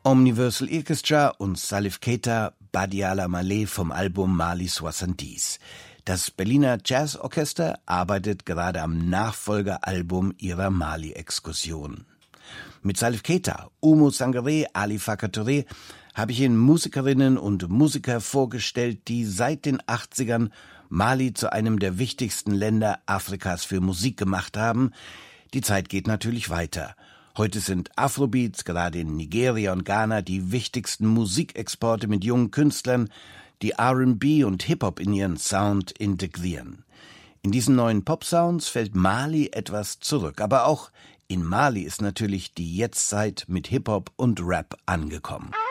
Omniversal Orchestra und Salif Keita, Badiala Malé vom Album Mali Soixante-Dix. Das Berliner Jazzorchester arbeitet gerade am Nachfolgealbum ihrer Mali-Exkursion. Mit Salif Keita, Oumou Sangaré, Ali Farka Touré habe ich Ihnen Musikerinnen und Musiker vorgestellt, die seit den 80ern Mali zu einem der wichtigsten Länder Afrikas für Musik gemacht haben. Die Zeit geht natürlich weiter. Heute sind Afrobeats, gerade in Nigeria und Ghana, die wichtigsten Musikexporte mit jungen Künstlern, die R&B und Hip-Hop in ihren Sound integrieren. In diesen neuen Pop-Sounds fällt Mali etwas zurück, aber auch in Mali ist natürlich die Jetztzeit mit Hip-Hop und Rap angekommen.